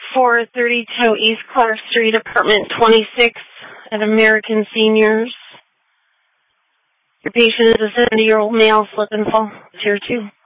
432 East Clark Street, apartment 26 at American Seniors. Your patient is a 70-year-old male, slip and fall. Tier 2.